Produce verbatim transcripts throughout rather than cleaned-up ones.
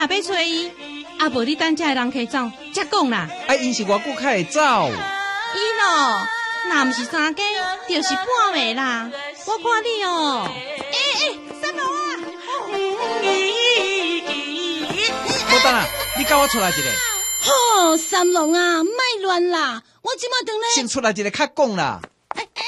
啊，要找伊，啊，无你等这个人客走，才讲啦。 啊，伊是偌久才会走？ 伊咯，若毋是三更，就是半暝啦。我看你哦，诶、欸、诶、欸，三楼啊！ 无等啊，你跟我出来一个。 吼、哦，三郎啊，莫乱啦！我即马等咧。 先出来一个较讲啦。 欸欸、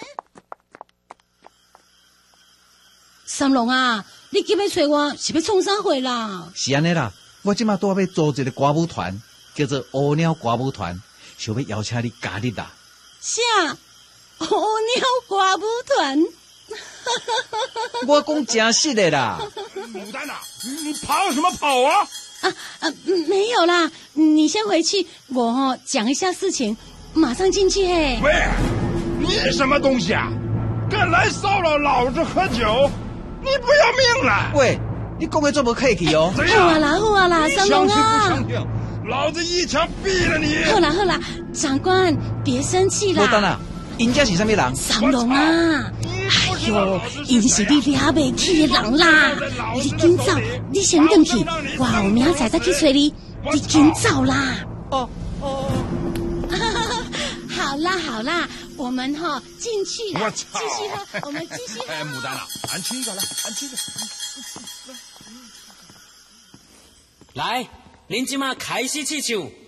三郎啊，你今要找我是要创啥货啦？ 是安尼啦，我即马拄要组一个歌舞团，叫做乌鸟歌舞团，想要邀请你加入啦。 啥？乌鸟歌舞团？ 我讲真实的啦。 牡丹啊，你跑什么跑啊？ 啊啊，没有啦，你先回去，我哦讲一下事情，马上进去嘿。 喂，你什么东西啊？敢来骚扰老子喝酒，你不要命了？ 喂，你讲的这么客气哦。 好啊啦好啊啦，三郎啊， 不相信，老子一枪毙了你！ 好啦好啦，长官别生气啦。 无等啊，因家是啥物人？ 三郎啊。哎呦，因是你抓袂起的人啦！你紧走，你先回去，我后明仔再去找你。你紧走啦！ 哦哦， 好啦好啦，我们哈进去啦， 我继续喝，我们继续喝。 哎，牡丹啊，安亲一个来，安亲一个。 来，恁即马开始试唱。